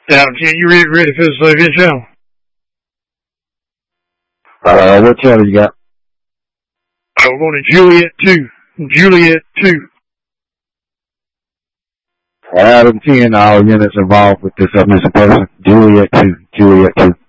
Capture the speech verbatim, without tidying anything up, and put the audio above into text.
Out of ten, you ready, ready for this event channel? Uh, what channel you got? Oh, we're going to Juliet two. Juliet two. Out of ten, all units involved with this uh, missing person. Juliet two. Juliet two.